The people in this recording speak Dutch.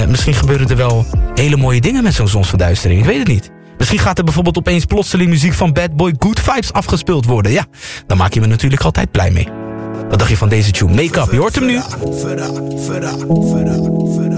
misschien gebeuren er wel hele mooie dingen met zo'n zonsverduistering. Ik weet het niet. Misschien gaat er bijvoorbeeld opeens plotseling muziek van Bad Boy Good Vibes afgespeeld worden. Ja, dan maak je me natuurlijk altijd blij mee. Wat dacht je van deze tune? Make Up, je hoort hem nu.